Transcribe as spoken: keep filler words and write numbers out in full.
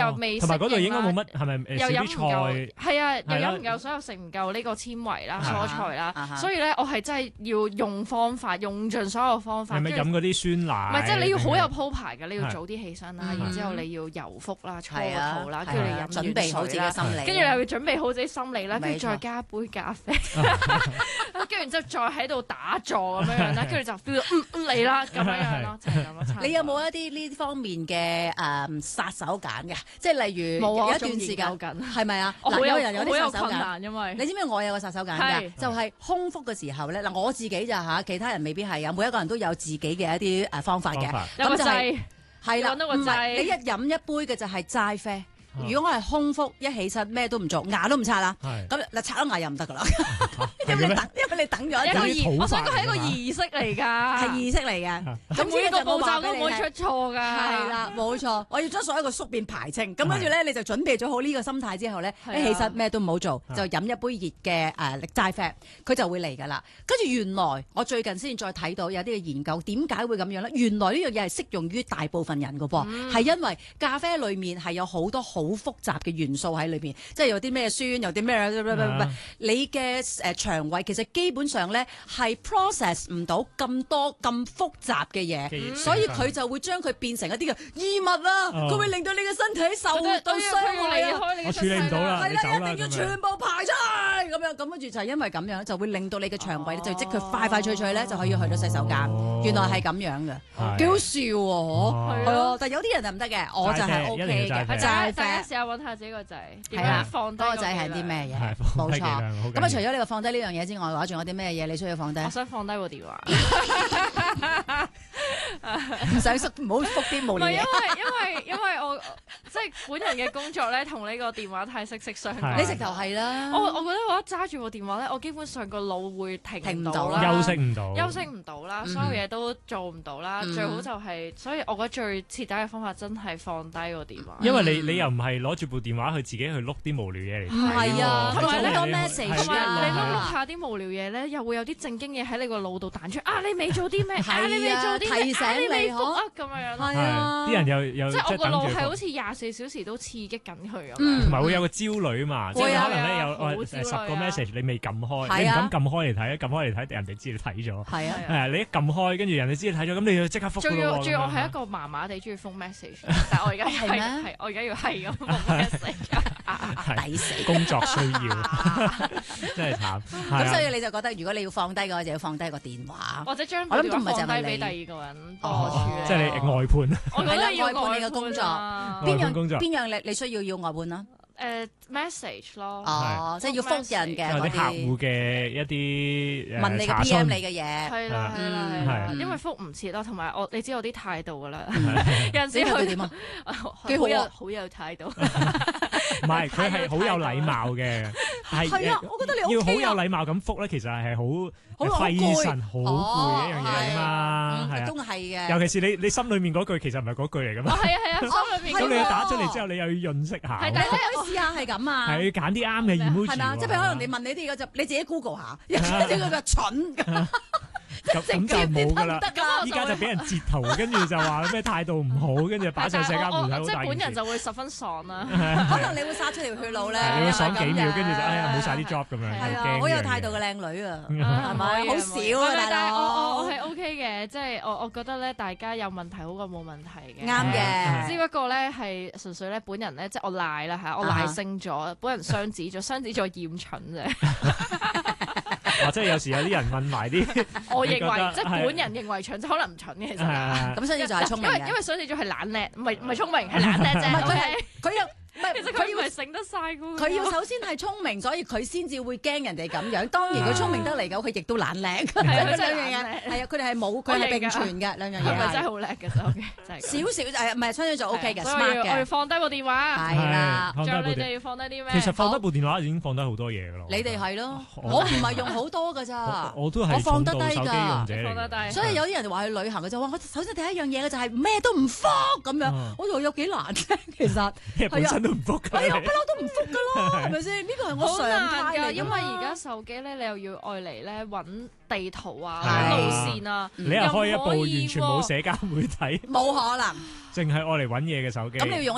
又未同埋嗰度應該冇乜係咪誒又飲唔少啲夠， 菜？ 係啊，又飲唔夠，所以又食唔夠呢個纖維啦、蔬菜啊啦，所以咧我係真係要用方法，用盡所有方法。 係咪飲嗰啲酸奶？ 唔係，即係你要好有鋪排嘅，你要早啲起身啦， 嗯然之後你要油腹啦、搓係啊個肚啦，跟住你係啊飲準備好自己嘅心理， 跟住你又要準備好自己心理啦，跟住冇錯再加杯咖啡，跟住然之後再喺度打坐咁樣樣啦，跟住就 feel 到嗯嗯嚟啦咁樣樣咯，就係咁咯。差唔多你有冇一啲呢方面嘅誒殺手鐧嘅？即係例如冇啊有一段時間我仲研究緊係咪啊？嗱， 我好有有人有好有啲殺手鐧。 困難，因為你知唔知我有個殺手鐧㗎係？ 就係空腹嘅時候咧，嗱我自己咋嚇，其他人未必係啊。每一個人都有自己嘅一啲誒方法嘅方法。 有個咁就係掣， 係啦， 揾到個唔係掣你一飲一杯嘅就係齋啡。如果我係空腹一起身咩都唔做，牙都唔刷啦， 係咁嗱刷咗牙又唔得㗎啦， 係嘅咩因為你等，因為你等咗一個一陣， 儀， 有啲土我想講係一個法嚟㗎嘛儀式嚟㗎， 係儀式嚟嘅。 咁每一個步驟都唔可以出係錯㗎。 啦，冇錯，我要將所有嘅宿便排清。咁跟住咧，你就準備咗好呢個心態之後咧， 係啊一起身咩都唔好做，就飲一杯熱嘅誒齋啡，佢就會嚟㗎啦。跟住原來我最近先再睇到有啲嘅研究，點解會咁樣咧？原來呢樣嘢係適用於大部分人㗎噃，係因為咖啡裡面係有好多好複雜嘅元素喺裏邊，即係有啲咩酸，有啲咩你嘅誒腸胃其實基本上咧係 process 唔到咁多咁複雜嘅嘢，所以佢就會將佢變成一啲嘅異物啊，佢會令到你嘅身體受到傷害啊。 我處理唔到啦， 係啦， 你走啦一定要咁樣全部排出去咁樣，咁跟住就係因為咁樣，就會令到你嘅腸胃咧就即佢快快脆脆咧就可以去到洗手間。原來係咁樣嘅， 係幾好笑喎！ 係係啊，但係有啲人就唔得嘅，我就係 O 一定 K 嘅， 要齋啡大家齋啡大家試。下揾下自己個仔，點係啊樣放低嗰個仔係係啲咩嘢？ 係放冇錯。 低幾兩好緊要咁啊，除咗你話放低呢樣嘢之外嘅話，仲有啲咩嘢你需要放低？ 我想放低部電話， 唔想覆，唔好覆啲無唔係因為聊嘢。 因為因為我即係本人嘅工作咧，同呢個電話太息息相關。 係你直頭係啦。 我我覺得我一揸住部電話咧，我基本上個腦會停停唔唔到啦， 到啦休息唔到， 休息唔到啦，所有嘢都做唔到啦。 嗯最好就係，所以我覺得最徹底嘅方法真係放低個電話。 因為你你又唔係攞住部電話去自己去碌啲無聊嘢嚟睇唔係啊喎同埋呢個你 message 同埋你碌係碌下啲無聊嘢咧，又會有啲正經嘢喺你個腦度彈出啊！你未做啲咩？啊，你未做啲咩？ 提醒啊你未你復啊咁樣咯。 係啊， 啲人又又即係我個等住腦係好似廿四小時都刺激緊佢咁樣。 嗯同埋會有個焦慮啊嘛，即會啊係可能咧有好我十個焦慮啊 message 你未撳開， 係啊你唔敢撳開嚟睇，撳開嚟睇，人哋知你睇咗。 係啊。 係啊誒，你一撳開，跟住人哋知你睇咗，咁你要即刻覆㗎仲要咯喎仲要我咁樣係一個麻麻地中意覆 message，但係我而家係咩係係我而家要係咁覆 message。 抵死。 工作需要，真係慘。 咁所以以你就覺得，如果你要放低嘅話，就要放低個電話。 或者將我諗都部電話唔係淨係你放低俾第二個人幫我處理。 即係你外判， 我覺得要係啦外判你嘅工作啊外邊樣判工作邊樣你你需要要外判啊？ 誒 message 咯。 哦，即係要覆人嘅嗰有啲客戶啲， 嘅一啲誒問你嘅查 P M 詢你嘅嘢。 係啦係啦嗯係啦， 係因為覆唔切啦，同埋我你知我啲態度噶啦，有陣時佢你睇佢點啊？幾好好有啊好有態度。 唔係佢係好有禮貌嘅，係係啊，我覺得你要 OK 好有啊。 禮貌咁覆咧，其實係好好好攰費神、好攰一樣嘢㗎嘛，係啊嗯都。係嘅。 尤其是你你心裏面嗰句其實唔係嗰句嚟㗎哦嘛， 係啊係啊，心裏邊咁你係喎要打出嚟之後，你又要潤色下係， 你可唔可以試下係咁啊？ 係要揀啲啱嘅 emoji 係咪啊？即係譬如可能你問你啲嘅就你自己 Google 下，跟住佢就蠢。 咁咁就冇㗎啦得。㗎。 依家就俾人截圖，跟住就話咩態度唔好，跟住擺上社交媒體好即係本人大件事。 就會十分爽啦。 可能你會殺出條血路咧， 係你會爽幾秒， 因為咁跟住就哎呀冇晒啲嘅 job 咁樣， 係啊， 又驚好有呢樣嘢態度嘅靚女啊， 嗯係咪？好少啊，大但係我我佬我。係 OK 嘅，即係我我覺得咧，大家有問題好過冇問題嘅。 啱嘅只不過咧係純粹咧，本人咧即係我賴啦嚇，我賴星咗，本人雙子座，雙子座厭蠢啫。 或者有時有啲人問埋啲， 我認你覺得為即係本人認為蠢，即係可能唔蠢嘅其實。 係咁所以就係聰明因為因嘅。 為雙子座係懶叻，唔係唔係聰明，係懶叻啫。 唔係佢 OK？ 係佢有唔係其實佢佢要以為醒得晒㗎喎。 佢要首先係聰明，所以佢先至會驚人哋咁樣。當然佢聰明得嚟嘅，佢亦都懶叻。 係啊兩真係樣嘢懶叻係啊，佢哋係冇，佢係並存嘅兩樣係咪真係嘢。 好叻嘅啫？OK，真係咁。 少少誒，唔係雙子座 O K 嘅所以我要 ，smart 我要嘅， 放低部電話。 係啦。 放低部電仲有你哋要放低啲咩？ 其實放低部電話已經放低好多嘢㗎咯。 你哋係咯， 我我唔係用好多㗎咋。 我都係我放得低重度手機用者嚟嘅放得低所以有啲人話去旅行嘅就話，我首先第一樣嘢嘅就係咩都唔覆咁樣嗯。 我話有幾難啫，其實因為本身都唔覆㗎。 哎呀，不嬲都唔覆㗎啦，係咪先？呢個係我好常難㗎， 態嚟㗎嘛因為而家手機咧，你又要愛嚟咧揾地圖啊、 係揾路線啊， 你又開一部又唔可以完全冇社交媒體， 冇可能。 淨係愛嚟揾嘢嘅手機。 咁你要用